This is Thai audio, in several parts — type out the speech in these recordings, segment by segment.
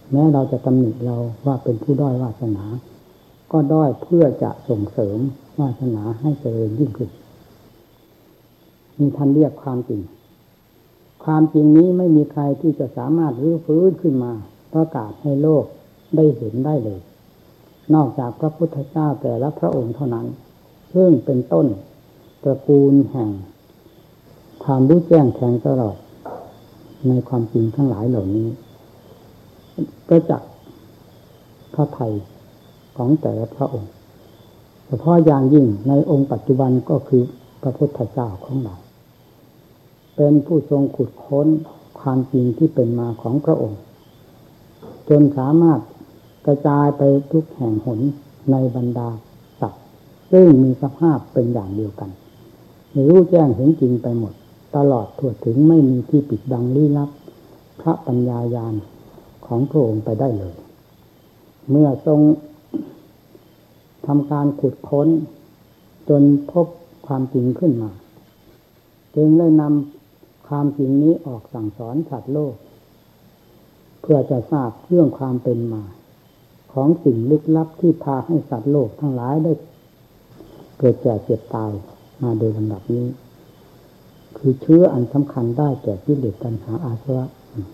แม้เราจะตำหนิเราว่าเป็นผู้ด้อยวาสนาก็ด้อยเพื่อจะส่งเสริมวาสนาให้เจริญยิ่งขึ้นนี่ท่านเรียกความจริงความจริงนี้ไม่มีใครที่จะสามารถรื้อฟื้นขึ้นมาประกาศให้โลกได้เห็นได้เลยนอกจากพระพุทธเจ้าแต่ละพระองค์เท่านั้นซึ่งเป็นต้นตระกูลแห่งความรู้แจ้งแทงตลอดในความจริงทั้งหลายเหล่านี้ก็จักพระทัยของแต่ละพระองค์เฉพาะอย่างยิ่งในองค์ปัจจุบันก็คือพระพุทธเจ้าของเราเป็นผู้ทรงขุดค้นความจริงที่เป็นมาของพระองค์จนสามารถกระจายไปทุกแห่งหนในบรรดาสัตว์ซึ่งมีสภาพเป็นอย่างเดียวกันรู้แจ้งเห็นจริงไปหมดตลอดทั่วถึงไม่มีที่ปิดบังลี้ลับพระปัญญาญาณของพระองค์ไปได้เลยเมื่อทรงทำการขุดค้นจนพบความจริงขึ้นมาจึงได้นำความจริงนี้ออกสั่งสอนสัตว์โลกเพื่อจะทราบเรื่องความเป็นมาของสิ่งลึกลับที่พาให้สัตว์โลกทั้งหลายได้เกิดแก่เจ็บตายมาโดยลำดับนี้คือเชื้ออันสำคัญได้แก่กิเลสตัณหาอาสวะ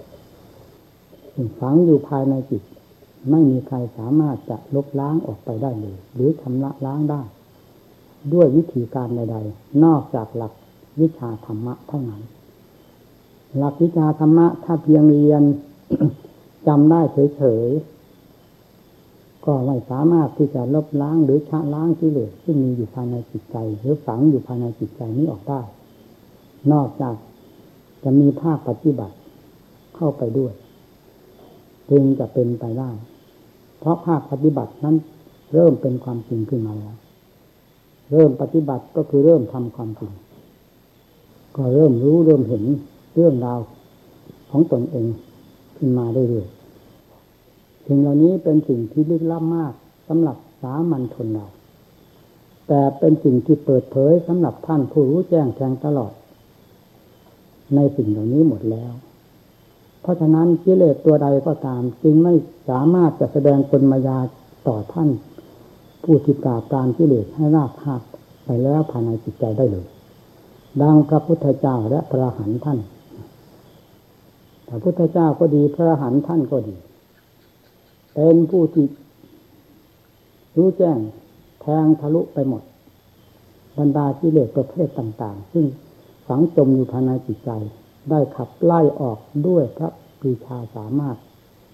ฝังอยู่ภายในจิตไม่มีใครสามารถจะลบล้างออกไปได้เลยหรือชำระล้างได้ด้วยวิธีการใดๆนอกจากหลักวิชาธรรมะเท่านั้นหลักวิชาธรรมะถ้าเพียงเรียน จำได้เฉยๆก็ไม่สามารถที่จะลบล้างหรือชะล้างกิเลสที่มีอยู่ภายในจิตใจหรือฝังอยู่ภายในจิตใจนี้ออกได้นอกจากจะมีภาคปฏิบัติเข้าไปด้วยจึงจะเป็นไปได้เพราะภาคปฏิบัตินั้นเริ่มเป็นความจริงขึ้นมาแล้วเริ่มปฏิบัติก็คือเริ่มทำความจริงก็เริ่มรู้เริ่มเห็นเรื่องราวของตนเองขึ้นมาเรื่อยๆสิ่งเหล่านี้เป็นสิ่งที่ลึกลับมากสำหรับสามัญชนเราแต่เป็นสิ่งที่เปิดเผยสำหรับท่านผู้รู้แจ้งแทงตลอดในสิ่งเหล่านี้หมดแล้วเพราะฉะนั้นกิเลสตัวใดก็ตามจึงไม่สามารถจะแสดงกลมายาต่อท่านผู้ที่ปราบปรามกิเลสให้ราบคาบไปแล้วภายในจิตใจได้เลยดังพระพุทธเจ้าและพระอรหันต์ท่านพระพุทธเจ้าก็ดีพระอรหันต์ท่านก็ดีเป็นผู้ที่รู้แจ้งแทงทะลุไปหมดบรรดากิเลสประเภทต่างๆซึ่งฝังจมอยู่ภายในจิตใจได้ขับไล่ออกด้วยพระปรีชาสามารถ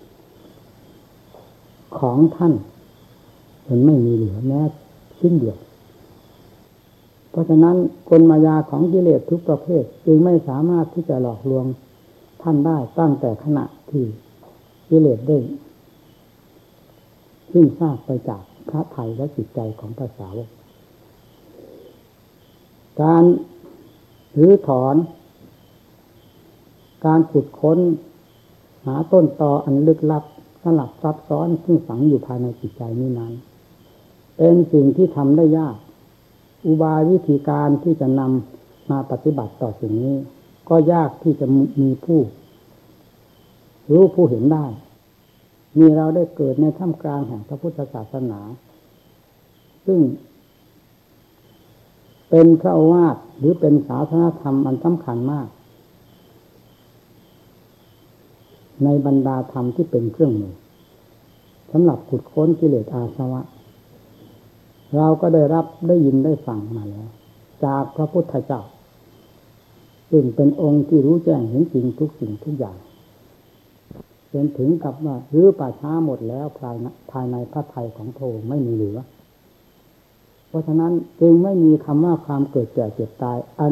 ของท่านจนไม่มีเหลือแม้ชิ้นเดียวเพราะฉะนั้นกลมายาของกิเลสทุกประเภทจึงไม่สามารถที่จะหลอกลวงท่านได้ตั้งแต่ขณะที่กิเลสได้สิ้นซากไปจากพระทัยและจิตใจของพระสาวกการรื้อถอนการขุดค้นหาต้นตออันลึกลับสลับซับซ้อนซึ่งฝังอยู่ภายในจิตใจนี้นั้นเป็นสิ่งที่ทำได้ยากอุบายวิธีการที่จะนำมาปฏิบัติต่อสิ่งนี้ก็ยากที่จะมีผู้รู้ผู้เห็นได้มีเราได้เกิดในท่ามกลางแห่งพระพุทธศาสนาซึ่งเป็นพระโอวาทหรือเป็นศาสนธรรมอันสำคัญมากในบรรดาธรรมที่เป็นเครื่องมือสำหรับขุดค้นกิเลสอาสวะเราก็ได้ยินได้ฟังมาแล้วจากพระพุทธเจ้าซึ่งเป็นองค์ที่รู้แจ้งเห็นจริงทุกสิ่งทุกอย่างจนถึงกับว่ารื้อป่าช้าหมดแล้วภายในพระทัยของพระองค์ไม่มีเหลือเพราะฉะนั้นจึงไม่มีคำว่าความเกิดแก่เจ็บตาย